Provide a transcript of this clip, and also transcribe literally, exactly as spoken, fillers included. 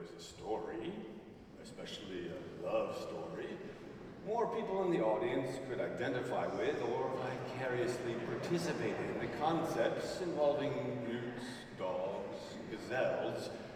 was a story, especially a love story, more people in the audience could identify with or vicariously participate in the concepts involving newts, dogs, gazelles,